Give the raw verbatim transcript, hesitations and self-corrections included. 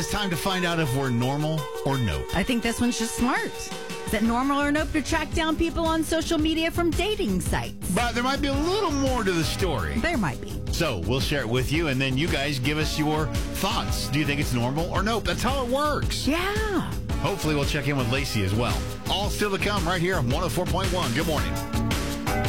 It's time to find out if we're normal or nope. I think this one's just smart. Is it normal or nope to track down people on social media from dating sites? But there might be a little more to the story. There might be. So we'll share it with you, and then you guys give us your thoughts. Do you think it's normal or nope? That's how it works. Yeah. Hopefully we'll check in with Lacey as well. All still to come right here on one oh four point one. Good morning.